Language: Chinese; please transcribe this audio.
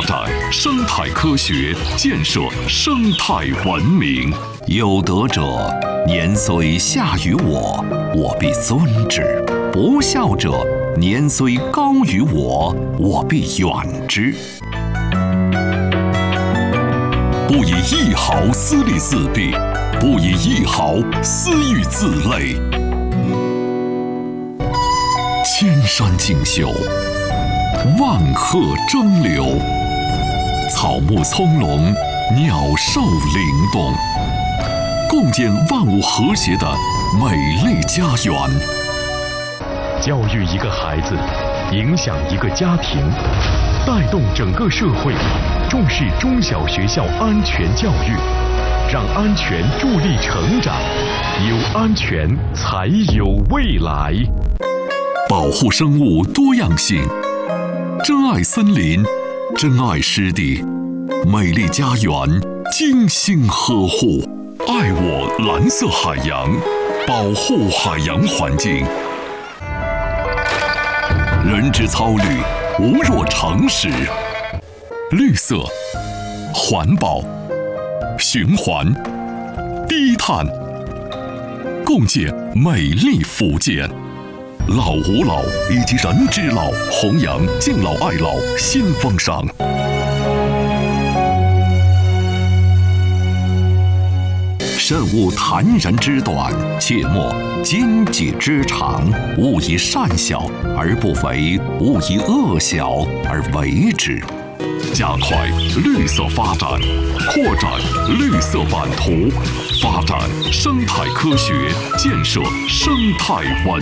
展生态科学，建设生态文明。有德者，年虽下于我，我必尊之；不孝者，年虽高于我，我必远之。不以一毫私利自弊，不以一毫私欲自累。千山竞秀，万壑争流，草木葱茏，鸟兽灵动，共建万物和谐的美丽家园。 教育一个孩子，影响一个家庭，带动整个社会，重视中小学校安全教育，让安全助力成长，有安全才有未来。 保护生物多样性，珍爱森林，珍爱湿地，美丽家园精心呵护，爱我蓝色海洋，保护海洋环境。人之操虑，无若常识。绿色、环保、循环、低碳，共建美丽福建。老吾老以及人之老，弘扬敬老爱老新风尚。慎勿谈人之短，切莫奸己之长。勿以善小而不为，勿以恶小而为之。加快绿色发展，扩展绿色版图，发展生态科学，建设生态文